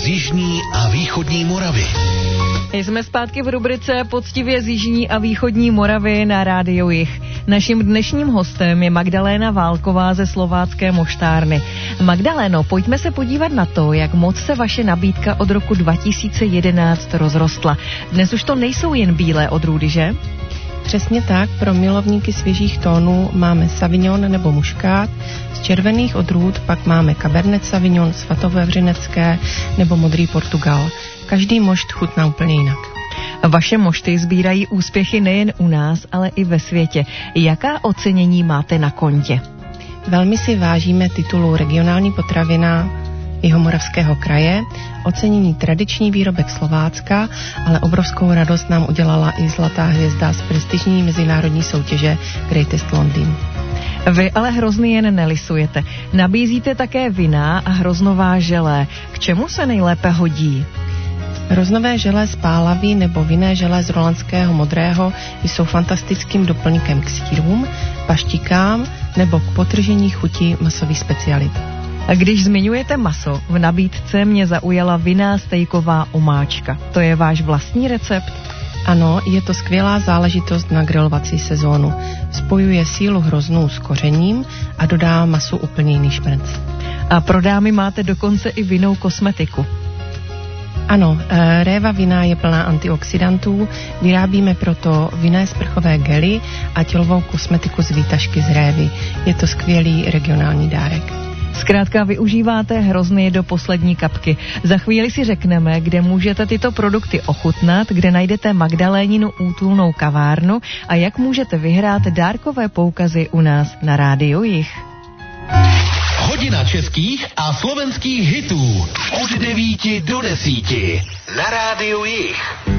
z jižní a východní Moravy. Jsme zpátky v rubrice Poctivě z jižní a východní Moravy na Rádiu Jih. Naším dnešním hostem je Magdaléna Válková ze Slovácké moštárny. Magdaléno, pojďme se podívat na to, jak moc se vaše nabídka od roku 2011 rozrostla. Dnes už to nejsou jen bílé odrůdy, že? Přesně tak, pro milovníky svěžích tónů máme Savignon nebo muškát, z červených odrůd pak máme Cabernet Sauvignon, svatovevřinecké nebo modrý Portugal. Každý mošt chutná úplně jinak. Vaše mošty sbírají úspěchy nejen u nás, ale i ve světě. Jaká ocenění máte na kontě? Velmi si vážíme titulu regionální potravina Jihomoravského kraje, ocenění tradiční výrobek Slovácka, ale obrovskou radost nám udělala i zlatá hvězda z prestižní mezinárodní soutěže Greatest London. Vy ale hrozny jen nelisujete. Nabízíte také vína a hroznová želé. K čemu se nejlépe hodí? Hroznové želé z pálavy nebo vinné želé z rolandského modrého jsou fantastickým doplňkem k sýrům, paštikám nebo k potržení chuti masových specialit. A když zmiňujete maso, v nabídce mě zaujala vinná stejková omáčka. To je váš vlastní recept? Ano, je to skvělá záležitost na grilovací sezónu. Spojuje sílu hroznů s kořením a dodá masu úplně jiný šmrnc. A pro dámy máte dokonce i vinnou kosmetiku. Ano, réva vina je plná antioxidantů, vyrábíme proto vinné sprchové gely a tělovou kosmetiku z výtažky z révy. Je to skvělý regionální dárek. Zkrátka využíváte hrozny do poslední kapky. Za chvíli si řekneme, kde můžete tyto produkty ochutnat, kde najdete Magdaléninu útulnou kavárnu a jak můžete vyhrát dárkové poukazy u nás na Rádiu Jih. Hodina českých a slovenských hitů od 9 do 10 na Rádiu Jih.